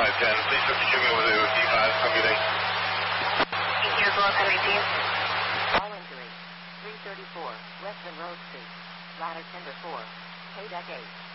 510. Please substitute me over to D5. Have a good day. Thank you as well. Have a good day. All injury. 334, Western Road Street. Ladder tender 4. Paydeck 8.